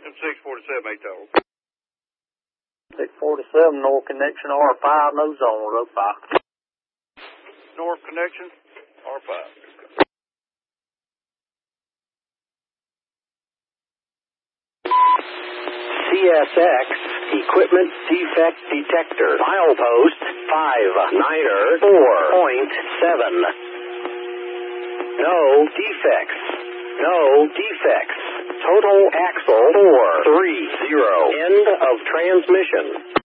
connection 647, ATO. 647, north connection, R5, no zone, road 5. North connection, R5. CSX Equipment Defect Detector. Milepost 594.7. No defects. No defects. Total axle 430. End of transmission.